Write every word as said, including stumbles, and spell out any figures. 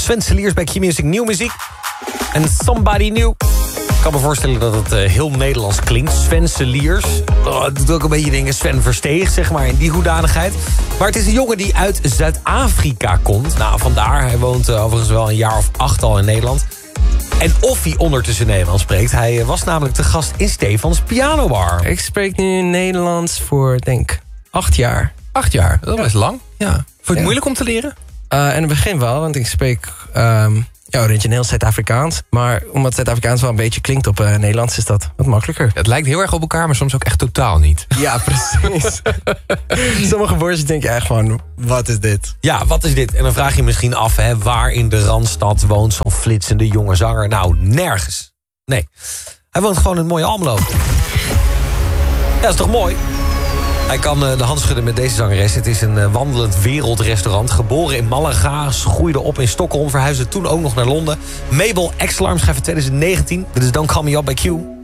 Sven Seliers bij Q-Music, nieuw muziek. En Somebody New. Ik kan me voorstellen dat het uh, heel Nederlands klinkt. Sven Seliers. Oh, het doet ook een beetje dingen Sven Versteeg, zeg maar, in die hoedanigheid. Maar het is een jongen die uit Zuid-Afrika komt. Nou, vandaar. Hij woont uh, overigens wel een jaar of acht al in Nederland. En of hij ondertussen Nederlands spreekt. Hij was namelijk te gast in Stefans Pianobar. Ik spreek nu Nederlands voor, denk acht jaar. Acht jaar, dat is best lang. Ja. Vond je het Ja. moeilijk om te leren? Uh, in het begin wel, want ik spreek um, ja, origineel Zuid-Afrikaans. Maar omdat Zuid-Afrikaans wel een beetje klinkt op uh, Nederlands... is dat wat makkelijker. Het lijkt heel erg op elkaar, maar soms ook echt totaal niet. Ja, precies. Sommige woorden denk je echt van, wat is dit? Ja, wat is dit? En dan vraag je misschien af, hè, waar in de Randstad woont zo'n flitsende jonge zanger? Nou, nergens. Nee, hij woont gewoon in het mooie Almelo. Ja, dat is toch mooi? Hij kan uh, de hand schudden met deze zangeres. Het is een uh, wandelend wereldrestaurant. Geboren in Malaga, groeide op in Stockholm... verhuisde toen ook nog naar Londen. Mabel X-Alarm schrijft in twintig negentien. Dit is Don't Call Me Up bij Q.